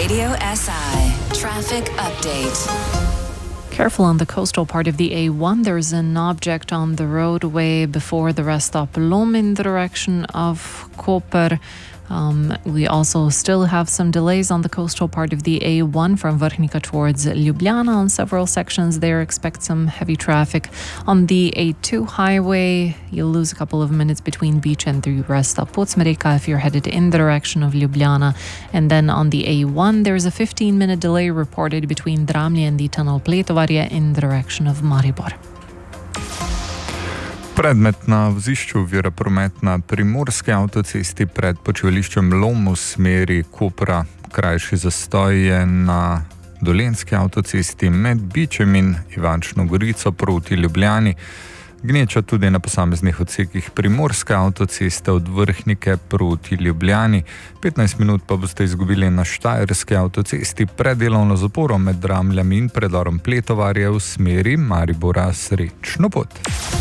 Radio SI Traffic Update. Careful on the coastal part of the A1. There's an object on the roadway before the rest stop Lom in the direction of Koper. We also still have some delays on the coastal part of the A1 from Vrhnika towards Ljubljana. On several sections there, expect some heavy traffic. On the A2 highway, you'll lose a couple of minutes between Beach and the rest stop Potsmerika if you're headed in the direction of Ljubljana. And then on the A1, there's a 15-minute delay reported between Dramlje and the tunnel Pletovarje in the direction of Maribor. Predmet na vozišču ovira promet na primorski avtocesti pred počivališčem Lom v smeri Kopra. Krajši zastoj je na dolenjski avtocesti med Bičem in Ivančno Gorico proti Ljubljani. Gneča tudi na posameznih odsekih primorske avtoceste od Vrhnike proti Ljubljani. 15 minut pa boste izgubili na štajerski avtocesti pred delovno zaporo med Dramljami in predorom Pletovarje v smeri Maribora. Srečno pot!